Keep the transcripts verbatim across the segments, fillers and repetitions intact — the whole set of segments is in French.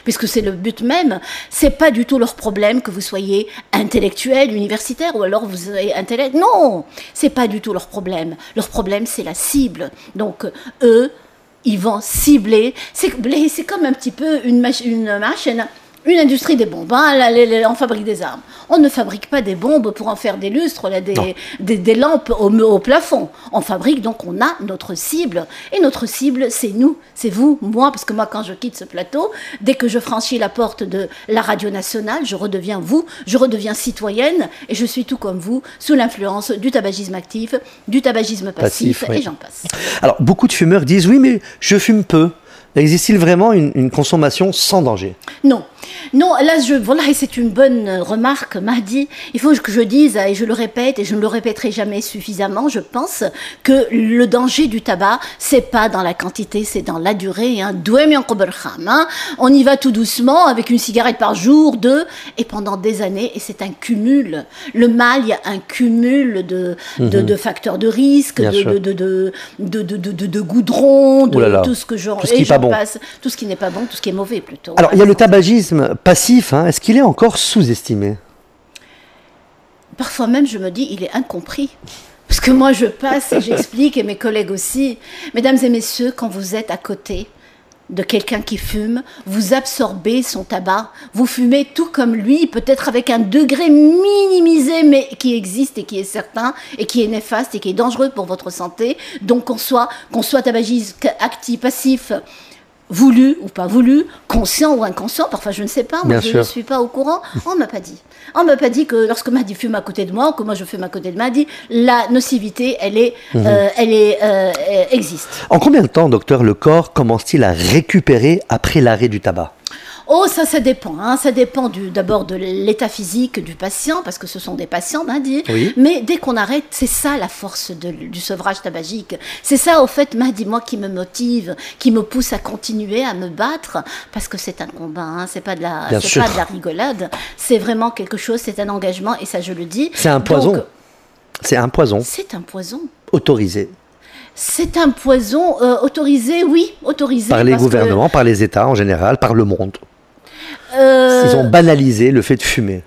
puisque c'est le but même. C'est pas du tout leur problème que vous soyez intellectuel, universitaire, ou alors vous soyez intellect. Non, c'est pas du tout leur problème. Leur problème, c'est la cible. Donc, eux, ils vont cibler. C'est, c'est comme un petit peu une, mach- une machine... Une industrie des bombes, hein, là, les, les, on fabrique des armes. On ne fabrique pas des bombes pour en faire des lustres, là, des, des, des lampes au, au plafond. On fabrique, donc on a notre cible. Et notre cible, c'est nous, c'est vous, moi, parce que moi, quand je quitte ce plateau, dès que je franchis la porte de la radio nationale, je redeviens vous, je redeviens citoyenne, et je suis tout comme vous, sous l'influence du tabagisme actif, du tabagisme passif, passif et oui. j'en passe. Alors, beaucoup de fumeurs disent, oui, mais je fume peu. Existe-t-il vraiment une, une consommation sans danger ? Non. Non, là, je, voilà, et c'est une bonne remarque, Mahdi. Il faut que je dise, et je le répète, et je ne le répéterai jamais suffisamment, je pense que le danger du tabac, c'est pas dans la quantité, c'est dans la durée. Hein. Hein. On y va tout doucement, avec une cigarette par jour, deux, et pendant des années, et c'est un cumul. Le mal, il y a un cumul de, mm-hmm. de, de facteurs de risque, de, de, de, de, de, de, de, de, de goudron, de tout ce que je... Tout ce qui n'est pas bon. Passe, tout ce qui n'est pas bon, tout ce qui est mauvais plutôt. Alors, il y a le tabagisme passif, hein. Est-ce qu'il est encore sous-estimé ? Parfois même, je me dis, il est incompris. Parce que moi, je passe et j'explique, et mes collègues aussi. Mesdames et messieurs, quand vous êtes à côté de quelqu'un qui fume, vous absorbez son tabac, vous fumez tout comme lui, peut-être avec un degré minimisé, mais qui existe et qui est certain, et qui est néfaste et qui est dangereux pour votre santé. Donc qu'on soit, qu'on soit tabagiste actif, passif, voulu ou pas voulu, conscient ou inconscient, parfois je ne sais pas, moi Bien je sûr. ne suis pas au courant, on ne m'a pas dit. On ne m'a pas dit que lorsque Mahdi fume à côté de moi, ou que moi je fume à côté de Mahdi, la nocivité, elle, est, mmh. euh, elle est, euh, existe. En combien de temps, docteur, le corps commence-t-il à récupérer après l'arrêt du tabac ? Oh, ça, ça dépend. Hein. Ça dépend du, d'abord de l'état physique du patient, parce que ce sont des patients, Mahdi. Oui. Mais dès qu'on arrête, c'est ça la force de, du sevrage tabagique. C'est ça, au fait, Mahdi, moi, qui me motive, qui me pousse à continuer, à me battre, parce que c'est un combat. Hein. C'est pas de la, Bien c'est sûr. pas de la rigolade. C'est vraiment quelque chose. C'est un engagement, et ça, je le dis. C'est un poison. Donc, c'est un poison. C'est un poison. Autorisé. C'est un poison euh, autorisé, oui, autorisé. Par les gouvernements, que... par les États en général, par le monde. Euh... Ils ont banalisé le fait de fumer.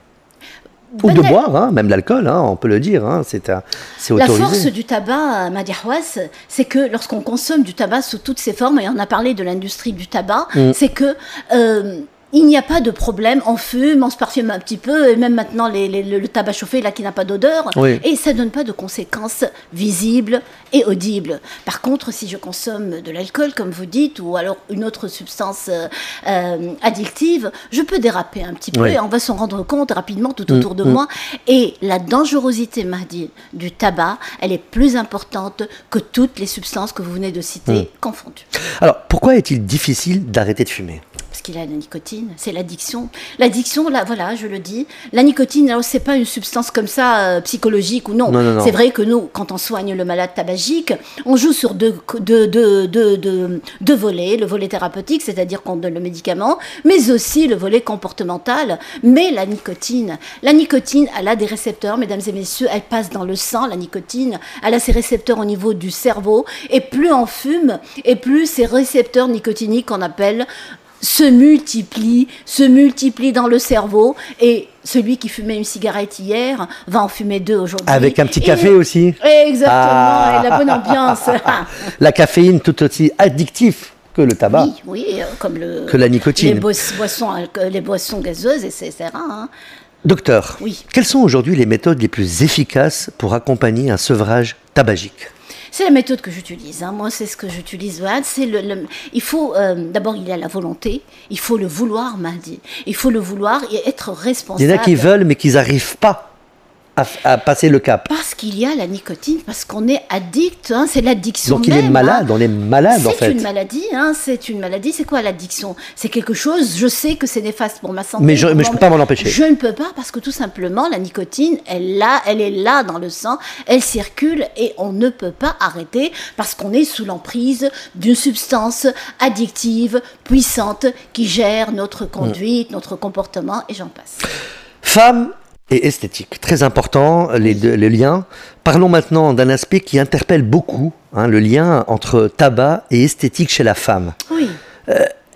Ou Banal... de boire, hein, même l'alcool, hein, on peut le dire, hein, c'est, un, c'est autorisé. La force du tabac, Mahdi Hawass, c'est que lorsqu'on consomme du tabac sous toutes ses formes, et on a parlé de l'industrie du tabac, mm. c'est que... Euh, il n'y a pas de problème, on fume, on se parfume un petit peu, et même maintenant les, les, le, le tabac chauffé là qui n'a pas d'odeur, oui. et ça ne donne pas de conséquences visibles et audibles. Par contre, si je consomme de l'alcool, comme vous dites, ou alors une autre substance euh, euh, addictive, je peux déraper un petit peu, oui. et on va s'en rendre compte rapidement tout autour mmh, de mmh. moi. Et la dangerosité, Mahdi, du tabac, elle est plus importante que toutes les substances que vous venez de citer, mmh. confondues. Alors, pourquoi est-il difficile d'arrêter de fumer ? Parce qu'il a la nicotine, c'est l'addiction. L'addiction, là, voilà, je le dis. La nicotine, alors, c'est pas une substance comme ça, euh, psychologique ou non. non, non, non. C'est vrai que nous, quand on soigne le malade tabagique, on joue sur deux, deux, deux, deux, deux, deux volets. Le volet thérapeutique, c'est-à-dire qu'on donne le médicament, mais aussi le volet comportemental. Mais la nicotine, la nicotine, elle a des récepteurs, mesdames et messieurs, elle passe dans le sang, la nicotine. Elle a ses récepteurs au niveau du cerveau. Et plus on fume, et plus ces récepteurs nicotiniques qu'on appelle... se multiplient, se multiplient dans le cerveau, et celui qui fumait une cigarette hier va en fumer deux aujourd'hui. Avec un petit café et, aussi. Exactement, ah. et la bonne ambiance. La caféine tout aussi addictive que le tabac. Oui, oui, comme le, que la nicotine. Les boissons, les boissons gazeuses, et cetera. Hein. Docteur, oui. Quelles sont aujourd'hui les méthodes les plus efficaces pour accompagner un sevrage tabagique ? C'est la méthode que j'utilise. Hein. Moi, c'est ce que j'utilise. Voilà. C'est le, le, il faut, euh, d'abord, il y a la volonté. Il faut le vouloir, Mahdi. Il faut le vouloir et être responsable. Il y en a qui veulent, mais qui n'arrivent pas à, à passer le cap. Parce qu'il y a la nicotine, parce qu'on est addict. Hein. C'est l'addiction Donc même. il est malade, hein. on est malade c'est en fait. C'est une maladie. Hein. C'est une maladie. C'est quoi l'addiction ? C'est quelque chose, je sais que c'est néfaste pour ma santé. Mais je ne peux pas m'en empêcher. Je ne peux pas parce que tout simplement, la nicotine, elle, là, elle est là dans le sang, elle circule et on ne peut pas arrêter parce qu'on est sous l'emprise d'une substance addictive, puissante, qui gère notre conduite, mmh. notre comportement et j'en passe. Femme et esthétique, très important, les, deux, les liens. Parlons maintenant d'un aspect qui interpelle beaucoup, hein, le lien entre tabac et esthétique chez la femme. Oui. Euh,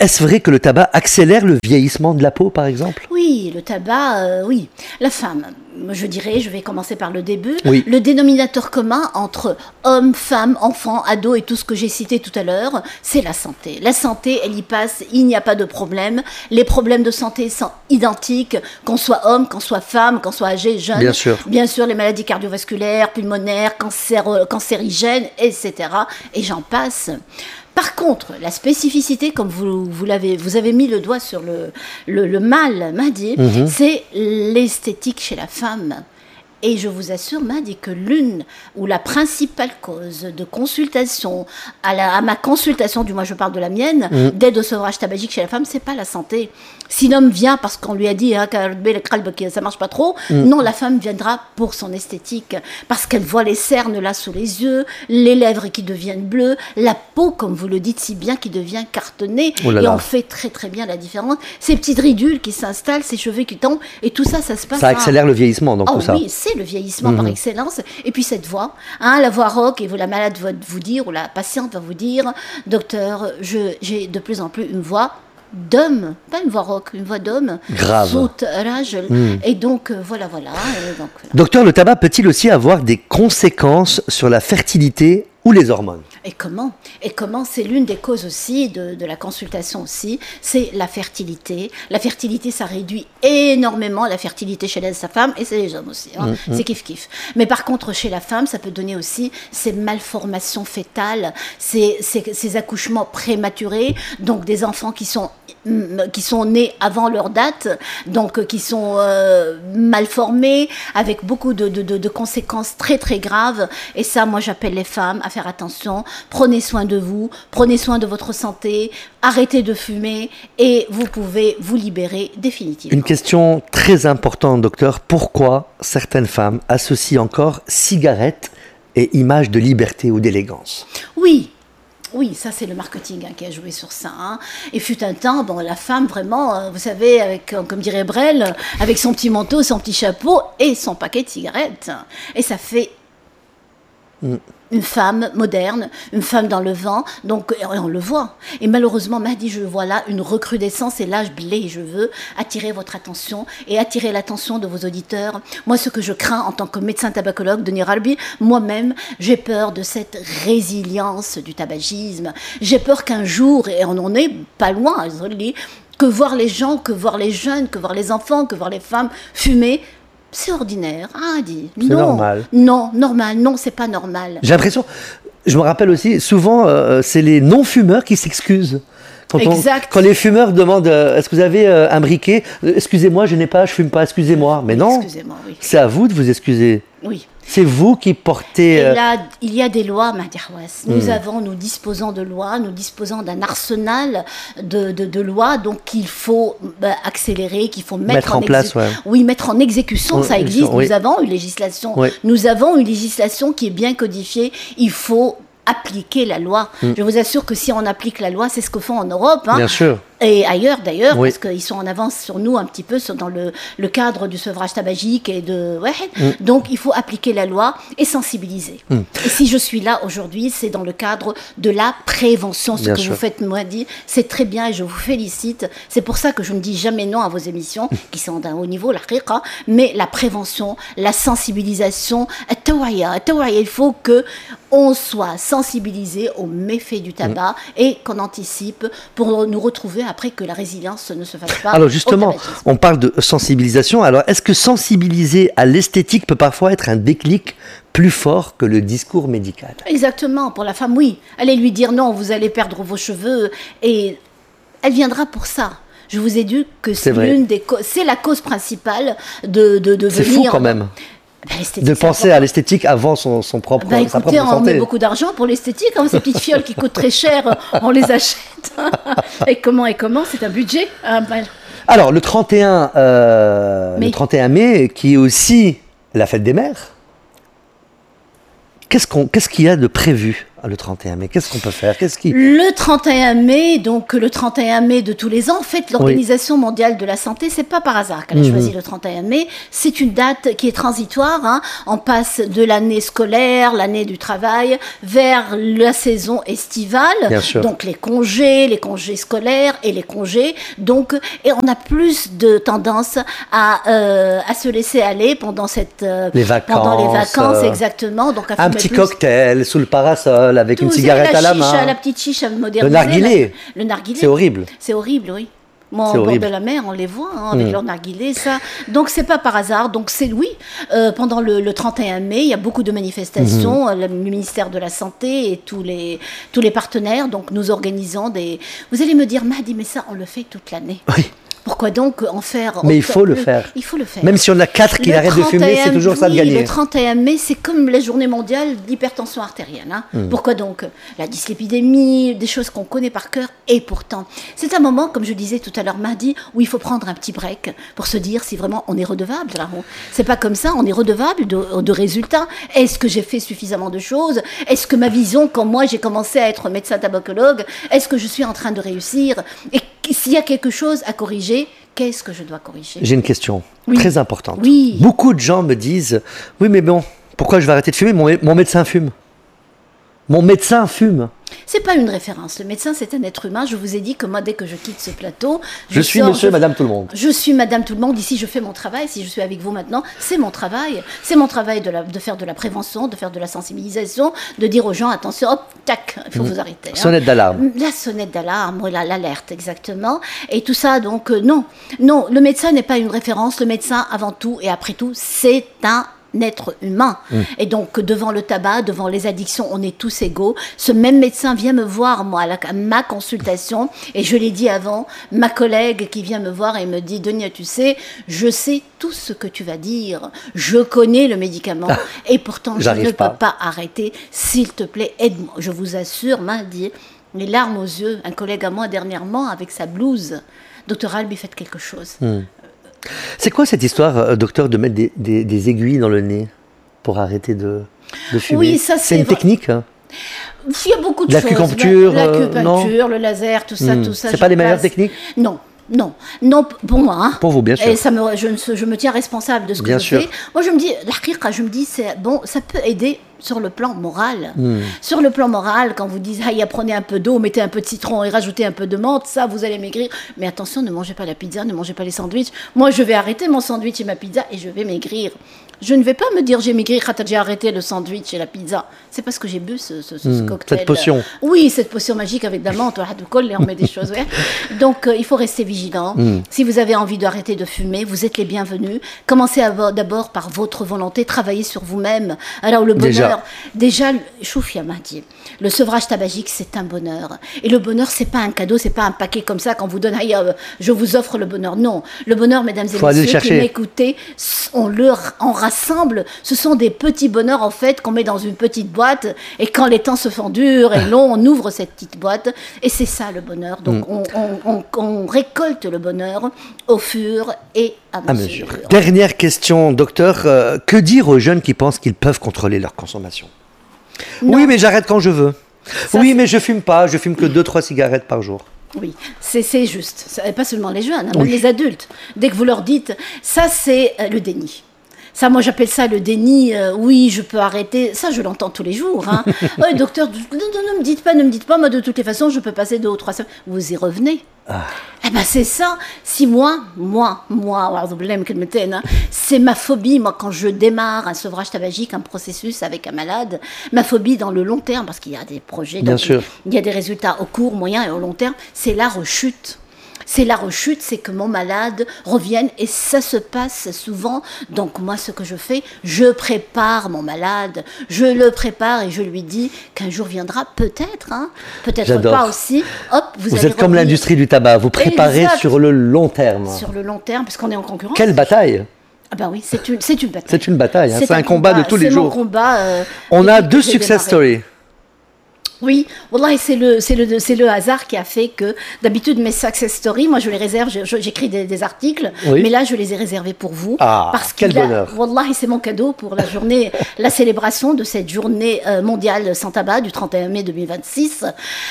est-ce vrai que le tabac accélère le vieillissement de la peau, par exemple? Oui, le tabac, euh, oui. La femme, je dirais, je vais commencer par le début. Oui. Le dénominateur commun entre hommes, femmes, enfants, ados et tout ce que j'ai cité tout à l'heure, c'est la santé. La santé, elle y passe, il n'y a pas de problème. Les problèmes de santé sont identiques, qu'on soit homme, qu'on soit femme, qu'on soit âgé, jeune. Bien sûr. Bien sûr, les maladies cardiovasculaires, pulmonaires, cancéro- cancérigènes, et cetera. Et j'en passe. Par contre, la spécificité, comme vous, vous, l'avez, vous avez mis le doigt sur le, le, le mal, Mahdi, mmh. c'est l'esthétique chez la femme. Et je vous assure, Mahdi, que l'une ou la principale cause de consultation, à, la, à ma consultation, du moins je parle de la mienne, mmh. d'aide au sevrage tabagique chez la femme, c'est pas la santé. Si l'homme vient parce qu'on lui a dit hein, que ça marche pas trop, mmh. non, la femme viendra pour son esthétique, parce qu'elle voit les cernes là sous les yeux, les lèvres qui deviennent bleues, la peau, comme vous le dites si bien, qui devient cartonnée, oh là et là. On fait très très bien la différence. Ces petites ridules qui s'installent, ces cheveux qui tombent, et tout ça, ça se passe. Ça accélère à... le vieillissement, donc oh, tout ça. Oui, c'est le vieillissement mmh. par excellence. Et puis cette voix, hein, la voix rauque, et vous, la malade va vous dire, ou la patiente va vous dire, docteur, je, j'ai de plus en plus une voix d'homme, pas une voix rauque, une voix d'homme. Grave. Saute, rage. Mmh. Et donc, euh, voilà, voilà. Et donc, voilà. Docteur, le tabac peut-il aussi avoir des conséquences sur la fertilité ou les hormones? Et comment Et comment c'est l'une des causes aussi de, de la consultation aussi, c'est la fertilité. La fertilité, ça réduit énormément la fertilité chez la femme et c'est les hommes aussi. Hein. Mmh, c'est kiff-kiff. Mais par contre, chez la femme, ça peut donner aussi ces malformations fétales, ces, ces, ces accouchements prématurés, donc des enfants qui sont qui sont nés avant leur date, donc qui sont euh, mal formés, avec beaucoup de, de, de, de conséquences très très graves. Et ça, moi, j'appelle les femmes à faire attention. Prenez soin de vous, prenez soin de votre santé, arrêtez de fumer et vous pouvez vous libérer définitivement. Une question très importante, docteur. Pourquoi certaines femmes associent encore cigarettes et images de liberté ou d'élégance? Oui. Oui, ça c'est le marketing hein, qui a joué sur ça. Hein. Et fut un temps, bon, la femme vraiment, euh, vous savez, avec, comme dirait Brel, avec son petit manteau, son petit chapeau et son paquet de cigarettes. Et ça fait mm. une femme moderne, une femme dans le vent, donc on le voit. Et malheureusement, Mahdi, je vois là une recrudescence et là, je blé, je veux attirer votre attention et attirer l'attention de vos auditeurs. Moi, ce que je crains en tant que médecin tabacologue, Denis Ralbi, moi-même, j'ai peur de cette résilience du tabagisme. J'ai peur qu'un jour, et on en est pas loin, que voir les gens, que voir les jeunes, que voir les enfants, que voir les femmes fumer, c'est ordinaire, ah, dit. C'est non, normal. Non, normal, non, c'est pas normal. J'ai l'impression, je me rappelle aussi, souvent, euh, c'est les non-fumeurs qui s'excusent. Quand, exact. On, quand les fumeurs demandent, euh, est-ce que vous avez euh, un briquet? Excusez-moi, je n'ai pas, je fume pas, excusez-moi. Mais non, excusez-moi, oui. C'est à vous de vous excuser. Oui. C'est vous qui portez... Et là, il y a des lois, Mahdi Hawass. Nous mmh. avons, nous disposons de lois, nous disposons d'un arsenal de, de, de lois, donc qu'il faut bah, accélérer, qu'il faut mettre, mettre en, en place. Exé- ouais. Oui, mettre en exécution, oh, ça existe. Oui. Nous avons une législation. Oui. Nous avons une législation qui est bien codifiée. Il faut appliquer la loi. Mmh. Je vous assure que si on applique la loi, c'est ce que font en Europe. Hein. Bien sûr. Et ailleurs d'ailleurs, oui. parce qu'ils sont en avance sur nous un petit peu sur, dans le, le cadre du sevrage tabagique et de... Ouais. Mm. Donc il faut appliquer la loi et sensibiliser. Mm. Et si je suis là aujourd'hui, c'est dans le cadre de la prévention. Ce bien que sûr. Vous faites, moi, dit, c'est très bien et je vous félicite. C'est pour ça que je ne dis jamais non à vos émissions, mm. qui sont d'un haut niveau, la riqa, mais la prévention, la sensibilisation, il faut que on soit sensibilisé aux méfaits du tabac mm. et qu'on anticipe pour nous retrouver après que la résilience ne se fasse pas. Alors justement, on parle de sensibilisation. Alors est-ce que sensibiliser à l'esthétique peut parfois être un déclic plus fort que le discours médical? Exactement. Pour la femme, oui. Allez lui dire non, vous allez perdre vos cheveux et elle viendra pour ça. Je vous ai dit que c'est, c'est l'une des co- c'est la cause principale de, de, de c'est venir. C'est fou quand même. Ben, de penser à l'esthétique avant son, son propre, ben, écoutez, sa propre santé. On met beaucoup d'argent pour l'esthétique, hein, ces petites fioles qui coûtent très cher, on les achète. Et comment et comment, c'est un budget. Hein, ben. Alors le trente et un, euh, le trente et un mai, qui est aussi la fête des mères. Qu'est-ce, qu'on, qu'est-ce qu'il y a de prévu le trente et un mai? Qu'est-ce qu'on peut faire? Qu'est-ce qui... Le trente et un mai, donc le trente et un mai de tous les ans, en fait, l'Organisation oui. mondiale de la santé, c'est pas par hasard qu'elle a mmh. choisi le trente et un mai. C'est une date qui est transitoire. Hein. On passe de l'année scolaire, l'année du travail, vers la saison estivale. Bien sûr. Donc les congés, les congés scolaires et les congés. Donc, et on a plus de tendance à, euh, à se laisser aller pendant cette, euh, les vacances, pendant les vacances, euh, exactement. Donc à un petit plus. cocktail sous le parasol avec Tout, une cigarette la à la chiche, main. La petite chiche modernisée. Le narguilé. La, le narguilé. C'est horrible. C'est horrible, oui. Moi, au bord de la mer, on les voit hein, avec mmh. leur narguilé, ça. Donc, c'est pas par hasard. Donc, c'est oui. Euh, pendant le, le trente et un mai, il y a beaucoup de manifestations. Mmh. Le ministère de la Santé et tous les, tous les partenaires. Donc, nous organisons des. Vous allez me dire, Mahdi, mais ça, on le fait toute l'année. Oui. Pourquoi donc en faire? Mais il faut le faire. Il faut le faire. Même si on a quatre qui arrêtent de fumer, c'est toujours oui, ça de gagner. Le trente et un mai, c'est comme la journée mondiale d'hypertension artérielle. Hein. Mmh. Pourquoi donc? La dyslipidémie, des choses qu'on connaît par cœur, et pourtant, c'est un moment, comme je disais tout à l'heure, Mahdi, où il faut prendre un petit break pour se dire si vraiment on est redevable. C'est pas comme ça, on est redevable de, de résultats. Est-ce que j'ai fait suffisamment de choses? Est-ce que ma vision, quand moi j'ai commencé à être médecin tabacologue, est-ce que je suis en train de réussir? Et s'il y a quelque chose à corriger, qu'est-ce que je dois corriger? J'ai une question oui. très importante. Oui. Beaucoup de gens me disent « Oui, mais bon, pourquoi je vais arrêter de fumer? Mon, mon médecin fume. Mon médecin fume. » C'est pas une référence. Le médecin, c'est un être humain. Je vous ai dit que moi, dès que je quitte ce plateau... Je, je suis sors, monsieur je, et madame tout le monde. Je suis madame tout le monde. Ici, je fais mon travail. Si je suis avec vous maintenant, c'est mon travail. C'est mon travail de, la, de faire de la prévention, de faire de la sensibilisation, de dire aux gens, attention, hop, tac, il faut mmh. vous arrêter. Hein. Sonnette d'alarme. La sonnette d'alarme, l'alerte, exactement. Et tout ça, donc, euh, non. Non, le médecin n'est pas une référence. Le médecin, avant tout et après tout, c'est un être humain. Mmh. Et donc, devant le tabac, devant les addictions, on est tous égaux. Ce même médecin vient me voir, moi, à, la, à ma consultation, et je l'ai dit avant, ma collègue qui vient me voir et me dit, Donia, tu sais, je sais tout ce que tu vas dire, je connais le médicament, ah, et pourtant, je ne pas. peux pas arrêter. S'il te plaît, aide-moi. Je vous assure, Mahdi, les larmes aux yeux, un collègue à moi, dernièrement, avec sa blouse, docteur Albi, faites quelque chose. Mmh. C'est quoi cette histoire, euh, docteur, de mettre des, des, des aiguilles dans le nez pour arrêter de, de fumer? Oui, ça c'est... C'est une technique hein. Il y a beaucoup de la choses. L'acupuncture, la, l'acupuncture, euh, le laser, tout ça, mmh. tout ça. C'est pas les meilleures techniques? Non. Non, non, pour moi. Hein. Pour vous, bien sûr. Et ça me, je, je me tiens responsable de ce que bien je sûr. fais. Moi, je me dis, la je me dis, c'est bon, ça peut aider sur le plan moral. Mm. Sur le plan moral, quand vous dites, ah, prenez un peu d'eau, mettez un peu de citron et rajoutez un peu de menthe, ça, vous allez maigrir. Mais attention, ne mangez pas la pizza, ne mangez pas les sandwichs. Moi, je vais arrêter mon sandwich et ma pizza et je vais maigrir. Je ne vais pas me dire j'ai maigri quand j'ai arrêté le sandwich et la pizza. C'est parce que j'ai bu ce, ce, ce mmh, cocktail. Cette potion. Oui, cette potion magique avec de la menthe, on met des choses. Ouais. Donc, euh, il faut rester vigilant. Mmh. Si vous avez envie d'arrêter de fumer, vous êtes les bienvenus. Commencez d'abord par votre volonté, travaillez sur vous-même. Alors, le bonheur, déjà, chouf Yamadi, le sevrage tabagique, c'est un bonheur. Et le bonheur, c'est pas un cadeau, c'est pas un paquet comme ça qu'on vous donne, hey, euh, je vous offre le bonheur. Non, le bonheur, mesdames et faut messieurs, qui m'écoutez, on le en rassemble. Ce sont des petits bonheurs, en fait, qu'on met dans une petite boîte. Et quand les temps se font durs et longs, on ouvre cette petite boîte. Et c'est ça, le bonheur. Donc, mm. on, on, on, on récolte le bonheur au fur et à mesure. À mesure. Dernière question, docteur. Euh, que dire aux jeunes qui pensent qu'ils peuvent contrôler leur consommation? Non. Oui, mais j'arrête quand je veux. Ça, oui, mais je fume pas. Je fume que deux, trois cigarettes par jour. Oui, c'est juste. Pas seulement les jeunes, hein, oui. même les adultes. Dès que vous leur dites, ça c'est euh, le déni. Ça, moi, j'appelle ça le déni. Euh, oui, je peux arrêter. Ça, je l'entends tous les jours. Hein. Oui, docteur, ne, ne me dites pas, ne me dites pas. Moi, de toutes les façons, je peux passer deux ou trois semaines. Vous y revenez. Ah. Eh ben, c'est ça. Si moi, moi, moi, c'est ma phobie. Moi, quand je démarre un sevrage tabagique, un processus avec un malade, ma phobie dans le long terme, parce qu'il y a des projets, Bien donc, sûr. il y a des résultats au court, moyen et au long terme, c'est la rechute. C'est la rechute, c'est que mon malade revienne et ça se passe souvent. Donc moi, ce que je fais, je prépare mon malade, je le prépare et je lui dis qu'un jour viendra, peut-être, hein, peut-être pas aussi. Hop, vous vous allez êtes comme revenir. L'industrie du tabac, vous préparez exact. Sur le long terme. Sur le long terme, parce qu'on est en concurrence. Quelle bataille! Ah ben oui, c'est une, c'est une bataille. C'est une bataille, hein. C'est un, un combat, combat de tous les jours. Combat, euh, On a deux success stories. Oui, Wallah, c'est le, c'est, le, c'est le hasard qui a fait que d'habitude mes success stories, moi je les réserve, je, je, j'écris des, des articles, oui. mais là je les ai réservés pour vous. Ah, parce quel bonheur. Wallah, c'est mon cadeau pour la journée, la célébration de cette journée euh, mondiale sans tabac du trente et un mai deux mille vingt-six.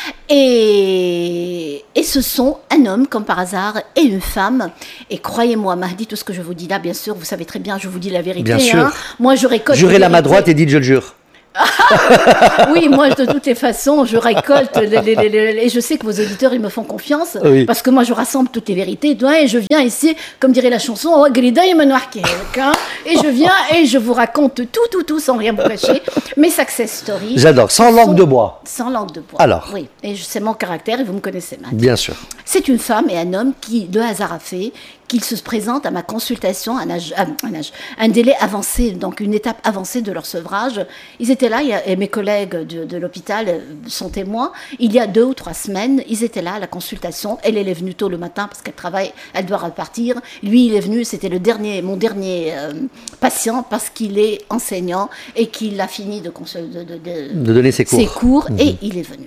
Et, et ce sont un homme comme par hasard et une femme. Et croyez-moi, Mahdi, tout ce que je vous dis là, bien sûr, vous savez très bien, je vous dis la vérité. Bien sûr. Hein. Moi je récolte. Jurez la main droite et dites je le jure. Oui, moi de toutes les façons, je récolte les, les, les, les, et je sais que vos auditeurs ils me font confiance oui. parce que moi je rassemble toutes les vérités et je viens ici, comme dirait la chanson, et je viens et je vous raconte tout, tout, tout sans rien vous cacher. Mes success stories. J'adore, sans langue de bois. Sans langue de bois. Alors. Oui, et c'est mon caractère et vous me connaissez maintenant. Bien sûr. C'est une femme et un homme qui, de hasard a fait, qu'ils se présentent à ma consultation, un, âge, un, âge, un délai avancé, donc une étape avancée de leur sevrage. Ils étaient là, et mes collègues de, de l'hôpital sont témoins, il y a deux ou trois semaines, ils étaient là à la consultation. Elle, elle est venue tôt le matin parce qu'elle travaille, elle doit repartir. Lui, il est venu, c'était le dernier, mon dernier euh, patient parce qu'il est enseignant et qu'il a fini de, de, de, de, de donner ses cours, ses cours mmh. et il est venu.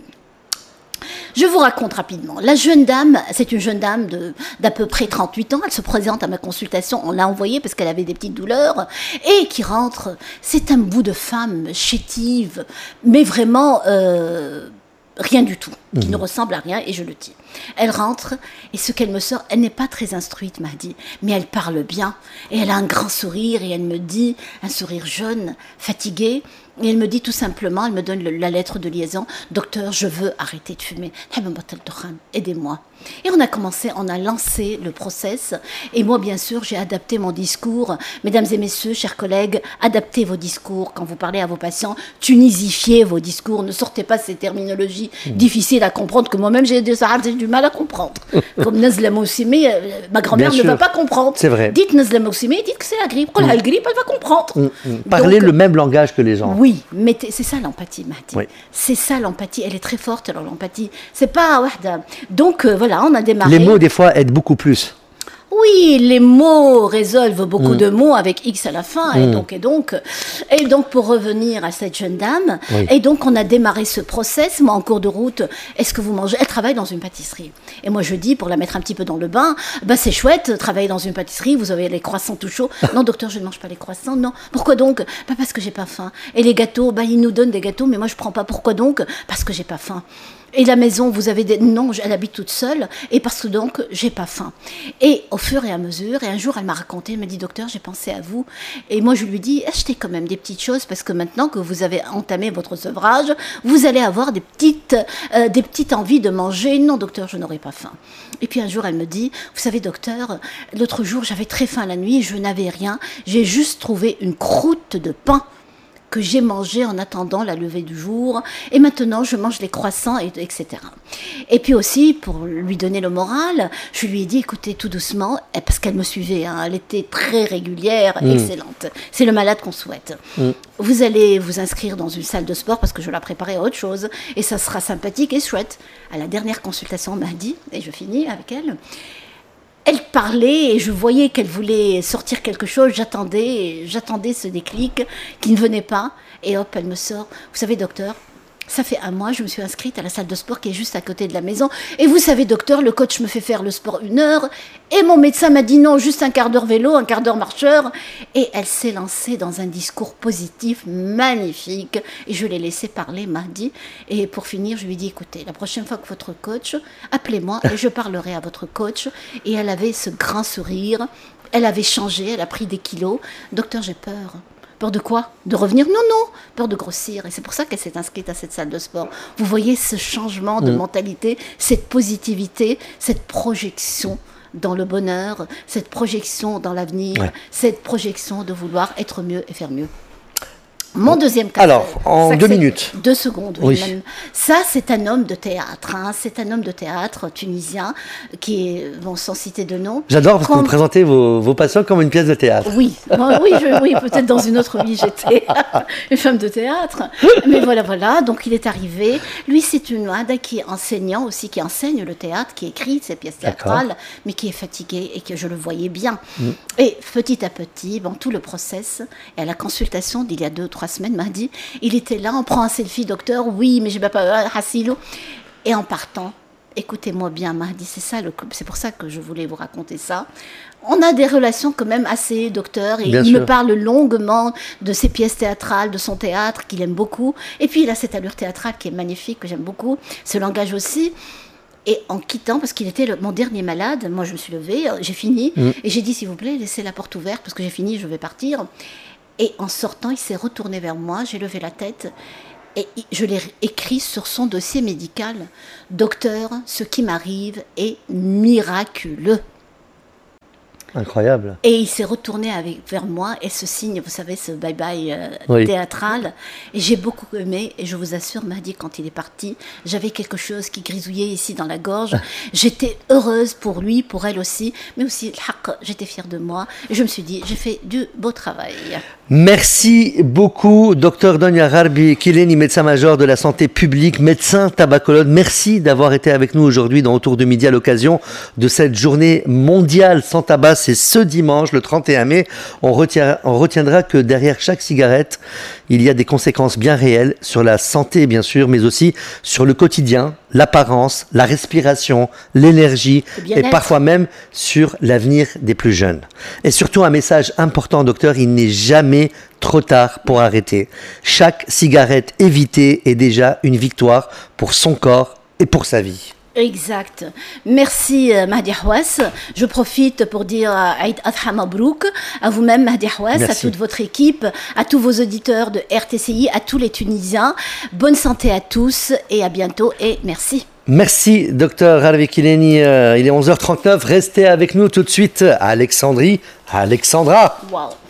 Je vous raconte rapidement. La jeune dame, c'est une jeune dame de, d'à peu près trente-huit ans. Elle se présente à ma consultation. On l'a envoyée parce qu'elle avait des petites douleurs. Et qui rentre. C'est un bout de femme chétive, mais vraiment euh, rien du tout. Qui mmh. ne ressemble à rien, et je le dis. Elle rentre, et ce qu'elle me sort, elle n'est pas très instruite, Mahdi, mais elle parle bien. Et elle a un grand sourire, et elle me dit, un sourire jeune, fatigué. Et elle me dit tout simplement, elle me donne le, la lettre de liaison, docteur, je veux arrêter de fumer. Aidez-moi. Et on a commencé, on a lancé le process. Et moi, bien sûr, j'ai adapté mon discours. Mesdames et messieurs, chers collègues, adaptez vos discours quand vous parlez à vos patients. Tunisifiez vos discours. Ne sortez pas ces terminologies mmh. difficiles à comprendre que moi-même, j'ai du mal à comprendre. Comme Nazla Moussimi, ma grand-mère bien ne sûr. va pas comprendre. C'est vrai. Dites Nazla Moussimi, dites que c'est la grippe. Quand mmh. la grippe, elle va comprendre. Mmh. Mmh. Parlez Donc, le même langage que les gens. Oui, mais c'est ça l'empathie, Mahdi. Oui. C'est ça l'empathie. Elle est très forte, alors l'empathie. C'est pas wahda. Donc euh, voilà, on a démarré. Les mots, des fois, aident beaucoup plus. Oui, les mots résolvent beaucoup mmh. de mots avec X à la fin. Mmh. Et, donc, et, donc, et donc, pour revenir à cette jeune dame, oui. et donc on a démarré ce process. Moi, en cours de route, est-ce que vous mangez ? Elle travaille dans une pâtisserie. Et moi, je dis, pour la mettre un petit peu dans le bain, bah, c'est chouette, travailler dans une pâtisserie, vous avez les croissants tout chauds. Non, docteur, je ne mange pas les croissants. Non. Pourquoi donc ? Bah, parce que j'ai pas faim. Et les gâteaux, bah, ils nous donnent des gâteaux, mais moi, je prends pas. Pourquoi donc ? Parce que j'ai pas faim. Et la maison, vous avez des... Non, elle habite toute seule, et parce que donc, j'ai pas faim. Et au fur et à mesure, et un jour, elle m'a raconté, elle m'a dit, docteur, j'ai pensé à vous. Et moi, je lui dis, achetez quand même des petites choses, parce que maintenant que vous avez entamé votre sevrage, vous allez avoir des petites, euh, des petites envies de manger. Non, docteur, je n'aurai pas faim. Et puis un jour, elle me dit, vous savez, docteur, l'autre jour, j'avais très faim la nuit, je n'avais rien, j'ai juste trouvé une croûte de pain que j'ai mangé en attendant la levée du jour, et maintenant je mange les croissants, et, etc. Et puis aussi, pour lui donner le moral, je lui ai dit, écoutez, tout doucement, parce qu'elle me suivait, hein, elle était très régulière, mmh. excellente. C'est le malade qu'on souhaite. Mmh. Vous allez vous inscrire dans une salle de sport, parce que je la préparais à autre chose, et ça sera sympathique et chouette. À la dernière consultation, on m'a dit, et je finis avec elle, elle parlait et je voyais qu'elle voulait sortir quelque chose. J'attendais, j'attendais ce déclic qui ne venait pas. Et hop, elle me sort. Vous savez, docteur, ça fait un mois, je me suis inscrite à la salle de sport qui est juste à côté de la maison. Et vous savez, docteur, le coach me fait faire le sport une heure. Et mon médecin m'a dit non, juste un quart d'heure vélo, un quart d'heure marcheur. Et elle s'est lancée dans un discours positif, magnifique. Et je l'ai laissé parler, m'a dit. Et pour finir, je lui ai dit, écoutez, la prochaine fois que votre coach, appelez-moi et je parlerai à votre coach. Et elle avait ce grand sourire. Elle avait changé, elle a pris des kilos. Docteur, j'ai peur. Peur de quoi ? De revenir ? Non, non, peur de grossir. Et c'est pour ça qu'elle s'est inscrite à cette salle de sport. Vous voyez ce changement de mmh. mentalité, cette positivité, cette projection dans le bonheur, cette projection dans l'avenir, ouais. cette projection de vouloir être mieux et faire mieux. Mon deuxième cas. Alors, en deux minutes. Deux secondes, oui. oui. Même. Ça, c'est un homme de théâtre. Hein. C'est un homme de théâtre tunisien qui est, bon, sans citer de nom. J'adore parce Quand... que vous présentez vos, vos patients comme une pièce de théâtre. Oui, bon, oui, je, oui, peut-être dans une autre vie, j'étais une femme de théâtre. Mais voilà, voilà. Donc, il est arrivé. Lui, c'est une Ouada qui est enseignant aussi, qui enseigne le théâtre, qui écrit ses pièces théâtrales, D'accord. mais qui est fatigué et que je le voyais bien. Mm. Et petit à petit, bon, tout le process et à la consultation d'il y a deux, trois trois semaines, Mahdi, il était là, on prend un selfie, docteur, oui, mais je ne vais pas, Hassilo. Et en partant, écoutez-moi bien, Mahdi, c'est ça, le, c'est pour ça que je voulais vous raconter ça. On a des relations quand même assez, docteur, et Bien il sûr. me parle longuement de ses pièces théâtrales, de son théâtre, qu'il aime beaucoup. Et puis, il a cette allure théâtrale qui est magnifique, que j'aime beaucoup, ce langage aussi. Et en quittant, parce qu'il était le, mon dernier malade, moi je me suis levée, j'ai fini, mmh. et j'ai dit, s'il vous plaît, laissez la porte ouverte, parce que j'ai fini, je vais partir. Et en sortant, il s'est retourné vers moi, j'ai levé la tête, et je l'ai écrit sur son dossier médical. Docteur, ce qui m'arrive est miraculeux. Incroyable. Et il s'est retourné avec, vers moi, et ce signe, vous savez, ce bye-bye euh, oui. théâtral. Et j'ai beaucoup aimé, et je vous assure, Mahdi, quand il est parti, j'avais quelque chose qui grisouillait ici dans la gorge. J'étais heureuse pour lui, pour elle aussi, mais aussi, j'étais fière de moi. Et je me suis dit, j'ai fait du beau travail. Merci beaucoup, docteur Donia Harbi Kileni, médecin-major de la santé publique, médecin tabacologue. Merci d'avoir été avec nous aujourd'hui dans Autour de Midi à l'occasion de cette journée mondiale sans tabac. C'est ce dimanche, le trente et un mai. On, retient, on retiendra que derrière chaque cigarette, il y a des conséquences bien réelles sur la santé, bien sûr, mais aussi sur le quotidien, l'apparence, la respiration, l'énergie et parfois même sur l'avenir des plus jeunes. Et surtout un message important, docteur, il n'est jamais trop tard pour arrêter. Chaque cigarette évitée est déjà une victoire pour son corps et pour sa vie. Exact. Merci Mahdi Hawass. Je profite pour dire Aïd Adha Mabrouk à vous-même Mahdi Hawass, à toute votre équipe, à tous vos auditeurs de R T C I, à tous les Tunisiens. Bonne santé à tous et à bientôt et merci. Merci docteur Harbi Kileni. Euh, il est onze heures trente-neuf. Restez avec nous tout de suite à Alexandrie, à Alexandra. Wow.